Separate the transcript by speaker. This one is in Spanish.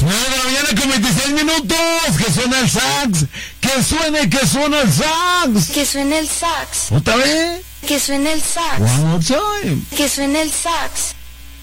Speaker 1: 9 de la mañana con 26 minutos. Que suena el sax. Que suena el sax.
Speaker 2: Que suene el sax.
Speaker 1: ¿Otra vez?
Speaker 2: Que suene el sax.
Speaker 1: One more time.
Speaker 2: Que suene el sax.